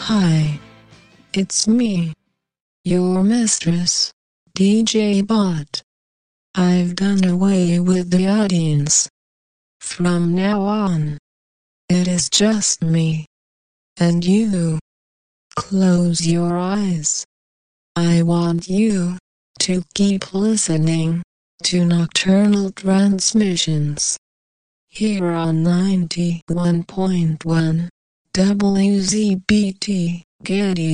Hi, it's me, your mistress, DJ Bot. I've done away with the audience. From now on, it is just me and you. Close your eyes. I want you to keep listening to Nocturnal Transmissions here on 91.1 WZBT Gettysburg.